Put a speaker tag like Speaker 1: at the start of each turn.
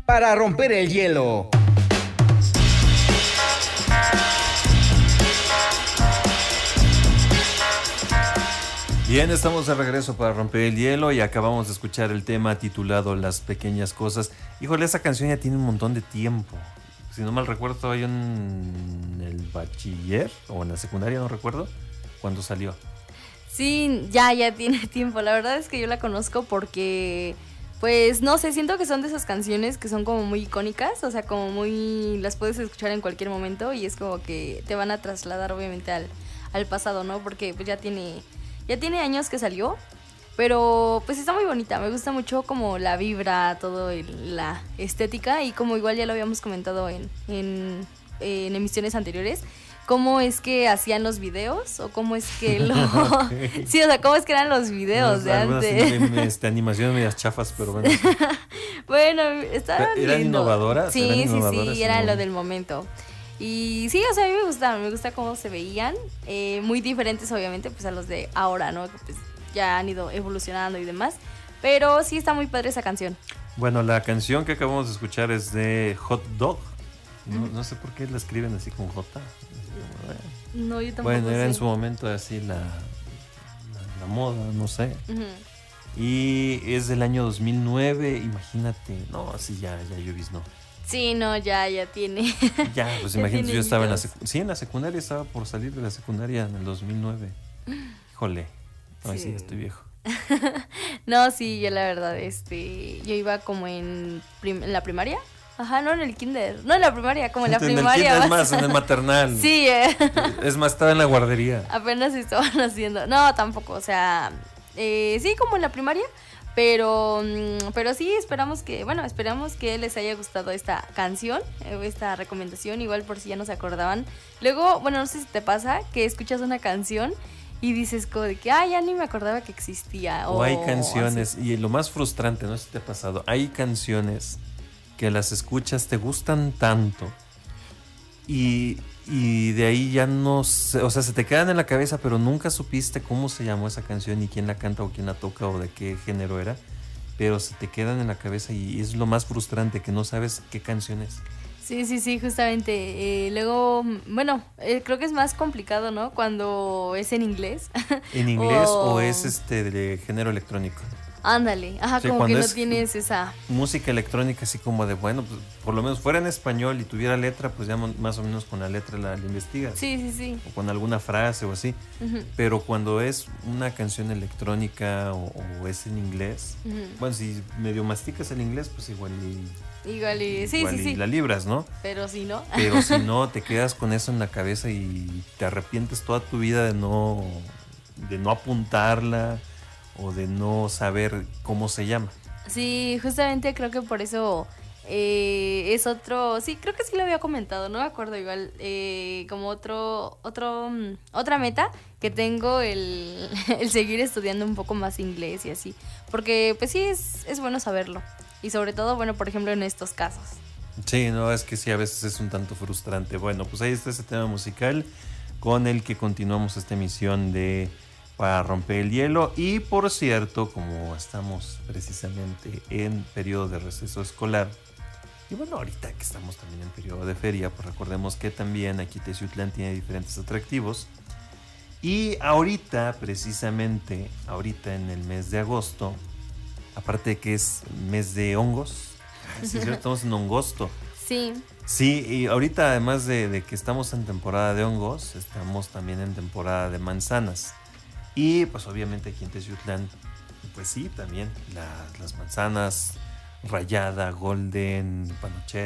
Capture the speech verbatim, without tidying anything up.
Speaker 1: para romper el hielo.
Speaker 2: Bien, estamos de regreso para romper el hielo y acabamos de escuchar el tema titulado Las pequeñas cosas. Híjole, esa canción ya tiene un montón de tiempo. Si no mal recuerdo, estaba yo en el bachiller o en la secundaria, no recuerdo, cuando salió.
Speaker 3: Sí, ya, ya tiene tiempo. La verdad es que yo la conozco porque, pues, no sé, siento que son de esas canciones que son como muy icónicas, o sea, como muy, las puedes escuchar en cualquier momento y es como que te van a trasladar obviamente al, al pasado, ¿no? Porque pues ya tiene, ya tiene años que salió, pero pues está muy bonita, me gusta mucho como la vibra, todo el, la estética y como igual ya lo habíamos comentado en, en, en emisiones anteriores, cómo es que hacían los videos o cómo es que lo... Okay. Sí, o sea, cómo es que eran los videos no, de antes.
Speaker 2: Sí, este, animaciones medias chafas, pero bueno.
Speaker 3: Bueno, estaban
Speaker 2: ¿Eran
Speaker 3: lindo.
Speaker 2: innovadoras?
Speaker 3: Sí,
Speaker 2: ¿Eran
Speaker 3: sí,
Speaker 2: innovadoras?
Speaker 3: sí, era lo del momento. Y sí, o sea, a mí me gusta, me gusta cómo se veían, eh, muy diferentes obviamente pues a los de ahora, ¿no? Que pues ya han ido evolucionando y demás, pero sí está muy padre esa canción.
Speaker 2: Bueno, la canción que acabamos de escuchar es de Hot Dog. No, no sé por qué la escriben así con J.
Speaker 3: No, yo tampoco
Speaker 2: Bueno, era
Speaker 3: sé.
Speaker 2: en su momento así la, la, la moda, no sé. Uh-huh. Y es del año dos mil nueve, imagínate. No, así ya, ya lloviznó.
Speaker 3: Sí, no, ya, ya tiene.
Speaker 2: Ya, pues ya imagínate, yo estaba en la secundaria. Sí, en la secundaria, estaba por salir de la secundaria en el dos mil nueve. Híjole, ay, sí, sí estoy viejo.
Speaker 3: No, sí, yo la verdad, este, yo iba como en, prim- en la primaria. Ajá, no en el kinder, no en la primaria, como en la
Speaker 2: en
Speaker 3: primaria.
Speaker 2: En el kinder es más, en el maternal.
Speaker 3: Sí, eh.
Speaker 2: Es más, estaba en la guardería.
Speaker 3: Apenas estaban haciendo, no, tampoco, o sea, eh, sí, como en la primaria, pero, pero sí, esperamos que, bueno, esperamos que les haya gustado esta canción, esta recomendación, igual por si ya no se acordaban. Luego, bueno, no sé si te pasa que escuchas una canción y dices como de que, ah, ya ni me acordaba que existía.
Speaker 2: O, o hay canciones,
Speaker 3: así.
Speaker 2: Y lo más frustrante, no sé si te ha pasado, hay canciones que las escuchas, te gustan tanto y, y de ahí ya no sé, o sea, se te quedan en la cabeza, pero nunca supiste cómo se llamó esa canción y quién la canta o quién la toca o de qué género era, pero se te quedan en la cabeza y es lo más frustrante, que no sabes qué canción es.
Speaker 3: Sí, sí, sí, justamente. Eh, luego, bueno, eh, creo que es más complicado, ¿no? Cuando es en inglés.
Speaker 2: ¿En inglés o, o es este de género electrónico?
Speaker 3: Ándale, ajá, sí, como que no tienes esa...
Speaker 2: Música electrónica así como de, bueno, pues, por lo menos fuera en español y tuviera letra, pues ya más o menos con la letra la, la investigas.
Speaker 3: Sí, sí, sí.
Speaker 2: O con alguna frase o así. Uh-huh. Pero cuando es una canción electrónica o, o es en inglés, uh-huh. bueno, si medio masticas el inglés, pues igual y...
Speaker 3: Igual y... Sí,
Speaker 2: igual
Speaker 3: sí,
Speaker 2: y
Speaker 3: sí.
Speaker 2: la libras, ¿no?
Speaker 3: Pero si no...
Speaker 2: Pero si no, te quedas con eso en la cabeza y te arrepientes toda tu vida de no, de no apuntarla o de no saber cómo se llama.
Speaker 3: Sí, justamente creo que por eso eh, es otro, sí, creo que sí lo había comentado, no me acuerdo igual, eh, como otro, otro, otra meta que tengo el, el seguir estudiando un poco más inglés y así, porque pues sí es, es bueno saberlo y sobre todo, bueno, por ejemplo en estos casos.
Speaker 2: Sí, no, es que sí, a veces es un tanto frustrante. Bueno, pues ahí está ese tema musical con el que continuamos esta emisión de Para Romper el Hielo. Y por cierto, como estamos precisamente en periodo de receso escolar, y bueno, ahorita que estamos también en periodo de feria, pues recordemos que también aquí Teciutlán tiene diferentes atractivos. Y ahorita, precisamente, ahorita en el mes de agosto, aparte de que es mes de hongos, sí, cierto, estamos en hongosto.
Speaker 3: Sí.
Speaker 2: Sí, y ahorita además de, de que estamos en temporada de hongos, estamos también en temporada de manzanas. Y pues obviamente aquí en Teciutlán, pues sí, también la, las manzanas, rayada, golden, panoche.